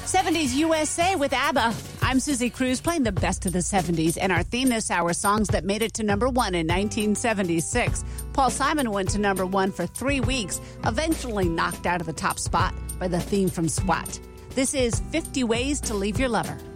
70s USA with ABBA. I'm Susie Cruz playing the best of the 70s, and our theme this hour, songs that made it to number one in 1976. Paul Simon went to number one for 3 weeks, eventually knocked out of the top spot by the theme from SWAT. This is 50 Ways to Leave Your Lover.